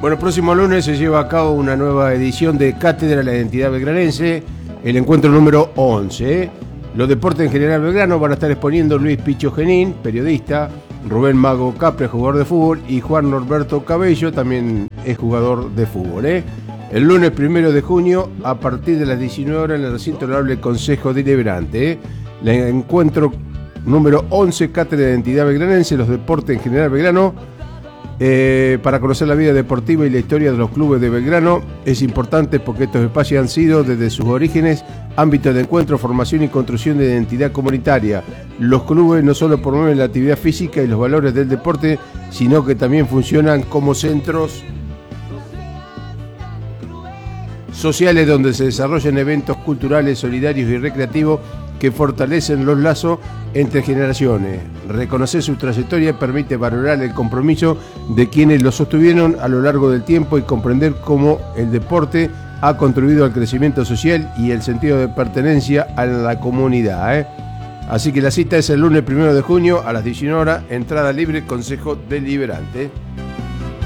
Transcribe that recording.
Bueno, el próximo lunes se lleva a cabo una nueva edición de Cátedra de la Identidad Belgranense, el encuentro número 11. Los deportes en general Belgrano van a estar exponiendo Luis Picho Genín, periodista, Rubén Mago Capre, jugador de fútbol, y Juan Norberto Cabello, también es jugador de fútbol. El lunes 1 de junio, a partir de las 19 horas, en el recinto honorable Consejo Deliberante. El encuentro número 11, Cátedra de Identidad Belgranense, los deportes en general Belgrano. Para conocer la vida deportiva y la historia de los clubes de Belgrano es importante porque estos espacios han sido desde sus orígenes ámbitos de encuentro, formación y construcción de identidad comunitaria. Los clubes no solo promueven la actividad física y los valores del deporte, sino que también funcionan como centros sociales donde se desarrollan eventos culturales, solidarios y recreativos que fortalecen los lazos entre generaciones. Reconocer su trayectoria permite valorar el compromiso de quienes lo sostuvieron a lo largo del tiempo y comprender cómo el deporte ha contribuido al crecimiento social y el sentido de pertenencia a la comunidad. Así que la cita es el lunes 1 de junio a las 19 horas, entrada libre, Consejo Deliberante.